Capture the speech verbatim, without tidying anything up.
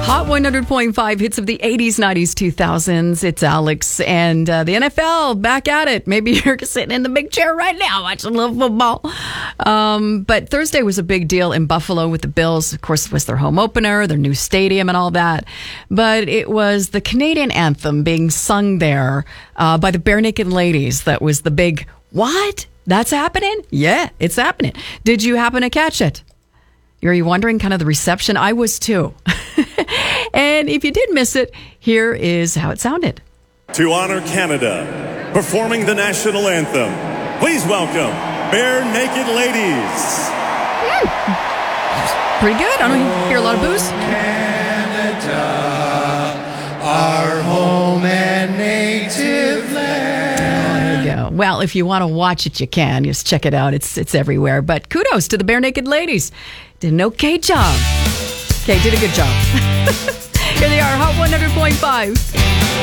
Hot one hundred point five hits of the eighties, nineties, two thousands. It's Alex and uh, the N F L back at it. Maybe you're sitting in the big chair right now watching a little football. Um, but Thursday was a big deal in Buffalo with the Bills. Of course, it was their home opener, their new stadium and all that. But it was the Canadian anthem being sung there uh, by the Bare Naked Ladies. That was the big, what? That's happening? Yeah, it's happening. Did you happen to catch it? Are you wondering kind of the reception? I was too. And if you did miss it, here is how it sounded. To honor Canada, performing the national anthem, please welcome Bare Naked Ladies. Mm. Pretty good. I don't hear a lot of boos. Canada, our home and native land. There you go. Well, if you want to watch it, you can. Just check it out. It's it's everywhere. But kudos to the Bare Naked Ladies. Did an okay job. Okay, did a good job. Here they are, Hot one hundred point five.